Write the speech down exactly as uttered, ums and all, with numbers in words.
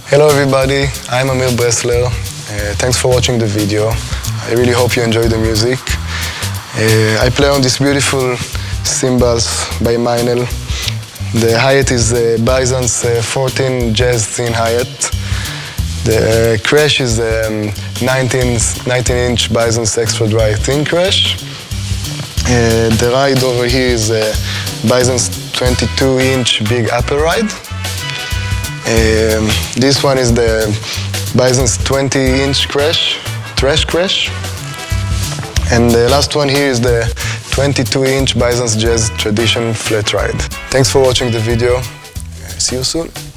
Hello everybody, I'm Amir Bressler. Uh, thanks for watching the video. I really hope you enjoy the music. Uh, I play on these beautiful cymbals by Meinl. The hi-hat is uh, Bison's uh, fourteen jazz thin hi-hat. The uh, crash is um, nineteen inch Bison's extra dry thin crash. Uh, the ride over here is uh, Bison's twenty-two inch big upper ride. Um, this one is the Bison's twenty inch crash, trash crash. And the last one here is the twenty-two inch Bison's Jazz Tradition flat ride. Thanks for watching the video. See you soon.